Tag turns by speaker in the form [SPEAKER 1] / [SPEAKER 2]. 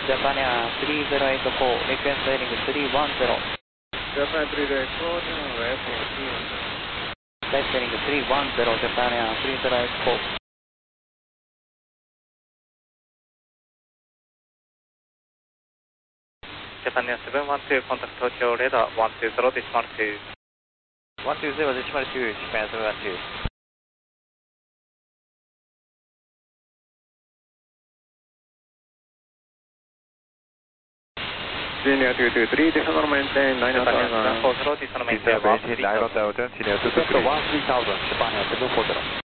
[SPEAKER 1] Japan Air 3084, request landing 310.
[SPEAKER 2] Japan 384, left 310.
[SPEAKER 1] Left landing 310, Japan Air 3084.
[SPEAKER 3] Japan Air 712, contact Tokyo radar 120 decimal 2.
[SPEAKER 1] 120 decimal 2, Japan 712.
[SPEAKER 2] Senior 223, decimal maintain 9000.
[SPEAKER 3] 740, decimal maintain 13000.
[SPEAKER 4] Senior 223,
[SPEAKER 1] Japan Air 740.